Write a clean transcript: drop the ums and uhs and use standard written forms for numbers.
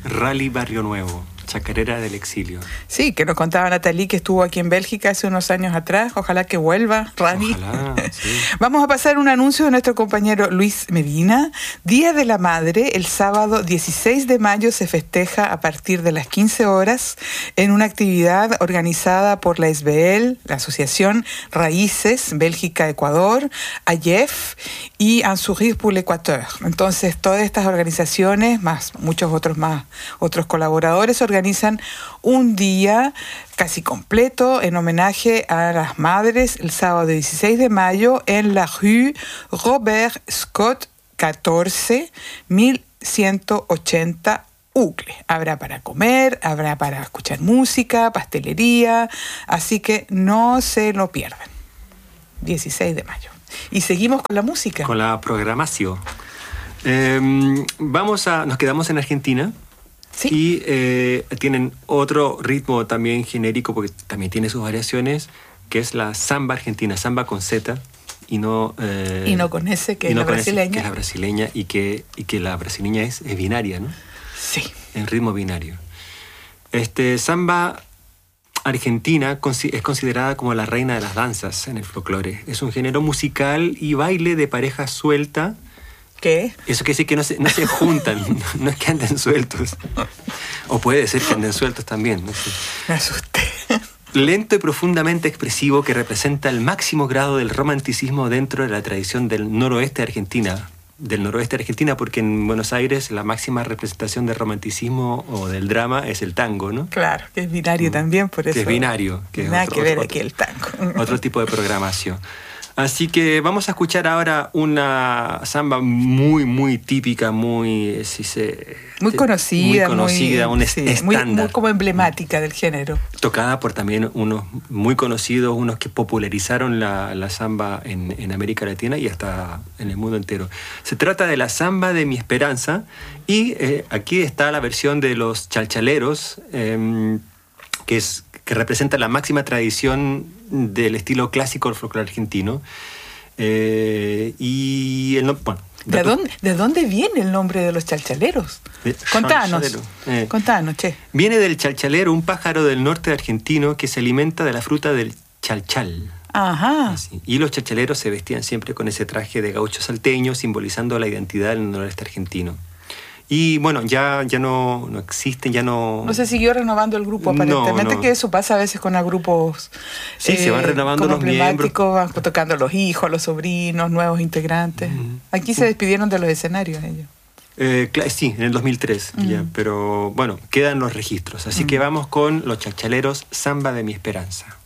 Rally Barrio Nuevo, chacarera del exilio. Sí, que nos contaba Nathalie que estuvo aquí en Bélgica hace unos años atrás. Ojalá que vuelva, Rally. Ojalá, sí. Vamos a pasar un anuncio de nuestro compañero Luis Medina. Día de la Madre, el sábado 16 de mayo se festeja a partir de las 15 horas en una actividad organizada por la SBL, la Asociación Raíces Bélgica-Ecuador, AYEF y Un Sourire pour l'Équateur. Entonces, todas estas organizaciones, más muchos otros colaboradores, organizan un día casi completo en homenaje a las madres el sábado 16 de mayo en la rue Robert Scott 14, 1180 Ucle. Habrá para comer, habrá para escuchar música, pastelería, así que no se lo pierdan. 16 de mayo. Y seguimos con la música. Con la programación. Nos quedamos en Argentina. Sí. Y tienen otro ritmo también genérico, porque también tiene sus variaciones, que es la samba argentina, samba con Z, y no con S, que es la brasileña. Que es la brasileña, y que la brasileña es binaria, ¿no? Sí. En ritmo binario. Samba argentina es considerada como la reina de las danzas en el folclore. Es un género musical y baile de pareja suelta. ¿Qué? Eso quiere decir que no se juntan, no es que anden sueltos. O puede ser que anden sueltos también. No sé. Me asusté. Lento y profundamente expresivo, que representa el máximo grado del romanticismo dentro de la tradición del noroeste de Argentina, porque en Buenos Aires la máxima representación del romanticismo o del drama es el tango, ¿no? Claro, que es binario también, por eso. Que es binario. Que nada es que ver aquí el tango. Otro tipo de programación. Así que vamos a escuchar ahora una samba muy, muy típica, muy conocida, un estándar. Muy como emblemática del género. Tocada por también unos muy conocidos, unos que popularizaron la samba en América Latina y hasta en el mundo entero. Se trata de la samba de mi esperanza, y aquí está la versión de los chalchaleros, que representa la máxima tradición del estilo clásico del folclore argentino. ¿De dónde viene el nombre de los chalchaleros? Contanos, che. Viene del chalchalero, un pájaro del norte argentino que se alimenta de la fruta del chalchal. Ajá. Así. Y los chalchaleros se vestían siempre con ese traje de gaucho salteño, simbolizando la identidad del noroeste argentino. Y bueno, ya no existen, ya no... No se siguió renovando el grupo, aparentemente, no. Que eso pasa a veces con grupos... Sí, se van renovando los miembros. Van tocando los hijos, los sobrinos, nuevos integrantes. Aquí se despidieron de los escenarios ellos. Sí, en el 2003, ya, pero bueno, quedan los registros. Así que vamos con los chalchaleros, Samba de mi esperanza.